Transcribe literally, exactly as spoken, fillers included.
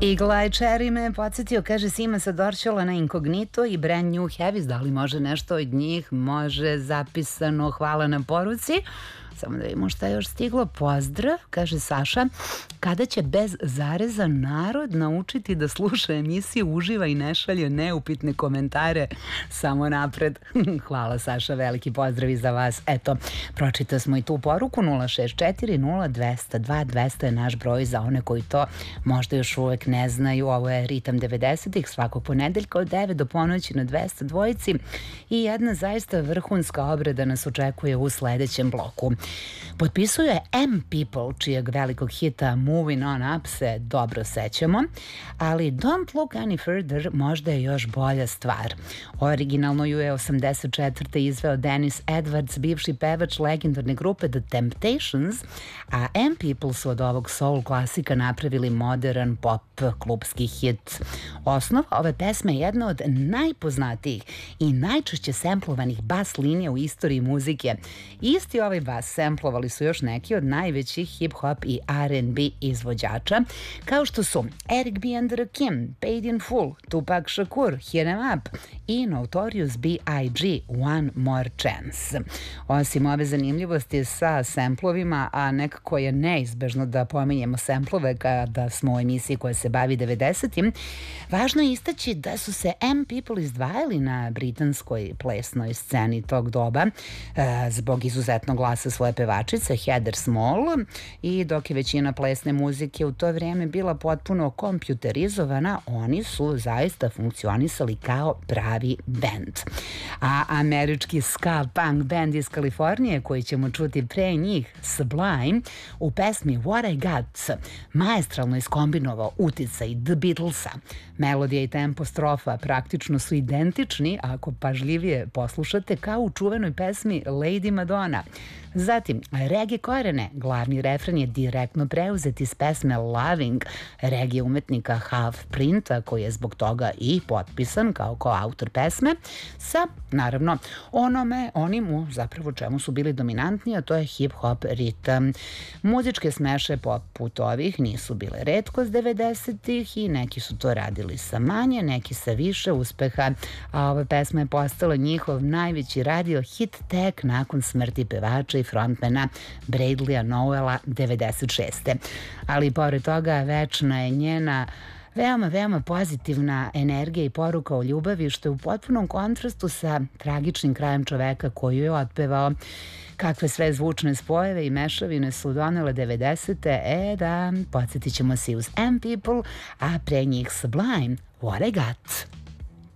Eagle Eye Cherry me podsjetio, kaže Sima sa Dorćola na Incognito i Brand New Heavies. Da li može nešto od njih? Može, zapisano, hvala na poruci. Samo da vidimo šta je još stiglo. Pozdrav, kaže Saša. Kada će bez zareza narod naučiti da sluša emisiju, uživa i ne šalje neupitne komentare? Samo napred. Hvala Saša, veliki pozdrav i za vas. Eto, pročitali smo i tu poruku. Nula šest četiri nula dvesta dva dvesta je naš broj za one koji to možda još uvek ne znaju. Ovo je Ritam devedesetih svakog ponedeljka od devet do ponoći na dvesta dvojici i jedna zaista vrhunska obrada nas očekuje u sledećem bloku. Potpisuje M People, čijeg velikog hita Moving On Up se dobro sećamo, ali Don't Look Any Further možda je još bolja stvar. Originalno ju je osamdeset četvrte izveo Dennis Edwards, bivši pevač legendarne grupe The Temptations, a M People su od ovog soul klasika napravili modern pop klubski hit. Osnova ove pesme je jedna od najpoznatijih i najčešće semplovanih bas linija u istoriji muzike. Isti ovaj bas semplovali su još neki od najvećih hip-hop i R and B izvođača, kao što su Eric B and Rakim, Paid in Full, Tupac Shakur, Hit 'em Up i Notorious B I G One More Chance. Osim ove zanimljivosti sa semplovima, a nekako je neizbežno da pominjemo semplove kada smo u emisiji koja se bavi devedesetim, važno je istaći da su se M People izdvajali na britanskoj plesnoj sceni tog doba e, zbog izuzetnog glasa svoje pevačice Heather Small, i dok je većina plesne muzike u to vrijeme bila potpuno kompjuterizovana, oni su zaista funkcionisali kao pravi bend. A američki ska punk band iz Kalifornije koji ćemo čuti pre njih, Sublime, u pesmi What I Got maestralno iskombinovao uticaj The Beatlesa. Melodija i tempo strofa praktično su identični ako pažljivije poslušate, kao u čuvenoj pesmi Lady Madonna. Zatim, reggae korene, glavni refren je direktno preuzet iz pesme Loving reggae umetnika Half Printa, koji je zbog toga i potpisan kao koautor pesme, sa, naravno, onome, onim u zapravo čemu su bili dominantni, a to je hip-hop ritam. Muzičke smeše poput ovih nisu bile retkost devedesetih i neki su to radili sa manje, neki sa više uspeha, a ova pesma je postala njihov najveći radio hit tek nakon smrti pevača i frontmana Bradleya Nowella devedeset šeste. Ali pored toga večna je njena veoma, veoma pozitivna energija i poruka o ljubavi, što je u potpunom kontrastu sa tragičnim krajem čoveka koju je otpevao. Kakve sve zvučne spojeve i mešavine su donele devedesete, e da, podsjetit ćemo se uz M People, a pre njih Sublime, What I Got.